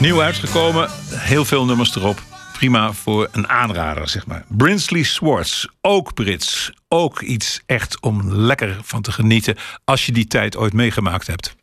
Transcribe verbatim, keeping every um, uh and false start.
Nieuw uitgekomen, heel veel nummers erop. Prima voor een aanrader, zeg maar. Brinsley Schwarz, ook Brits. Ook iets echt om lekker van te genieten als je die tijd ooit meegemaakt hebt.